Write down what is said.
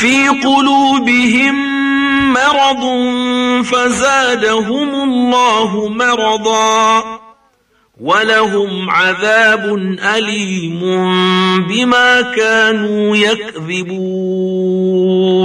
في قلوبهم مرض فزادهم الله مرضا ولهم عذاب أليم بما كانوا يكذبون.